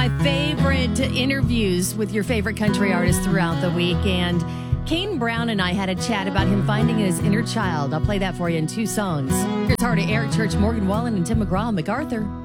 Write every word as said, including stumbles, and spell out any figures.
My favorite interviews with your favorite country artists throughout the week. And Kane Brown and I had a chat about him finding his inner child. I'll play that for you in two songs. Here's Heart of Eric Church, Morgan Wallen, and Tim McGraw, MacArthur.